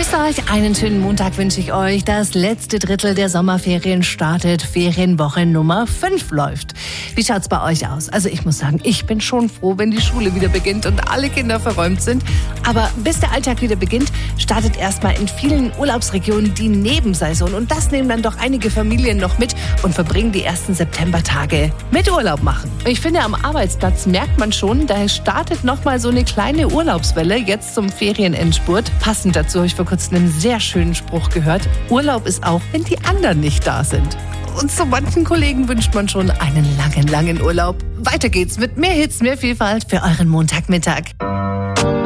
Grüßt euch, einen schönen Montag wünsche ich euch. Das letzte Drittel der Sommerferien startet. Ferienwoche Nummer 5 läuft. Wie schaut's bei euch aus? Also ich muss sagen, ich bin schon froh, wenn die Schule wieder beginnt und alle Kinder verräumt sind. Aber bis der Alltag wieder beginnt, startet erstmal in vielen Urlaubsregionen die Nebensaison. Und das nehmen dann doch einige Familien noch mit und verbringen die ersten Septembertage mit Urlaub machen. Ich finde, am Arbeitsplatz merkt man schon, da startet nochmal so eine kleine Urlaubswelle jetzt zum Ferienendspurt. Passend dazu habe ich vor kurzem einen sehr schönen Spruch gehört. Urlaub ist auch, wenn die anderen nicht da sind. Und so manchen Kollegen wünscht man schon einen langen, langen Urlaub. Weiter geht's mit mehr Hits, mehr Vielfalt für euren Montagmittag.